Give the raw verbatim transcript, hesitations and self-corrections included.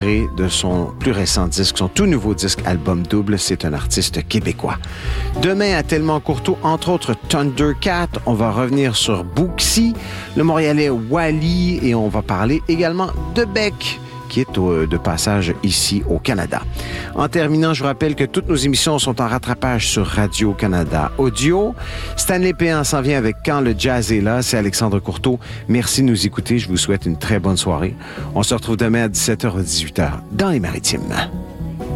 tiré de son plus récent disque, son tout nouveau disque album double. C'est un artiste québécois. Demain, à Tellement Courteau, entre autres Thundercat. On va revenir sur Booksy, le Montréalais Wally, et on va parler également de Beck, qui est au, de passage ici au Canada. En terminant, je vous rappelle que toutes nos émissions sont en rattrapage sur Radio-Canada Audio. Stanley Péan s'en vient avec Quand le jazz est là. C'est Alexandre Courteau. Merci de nous écouter. Je vous souhaite une très bonne soirée. On se retrouve demain à dix-sept heures ou dix-huit heures dans les Maritimes.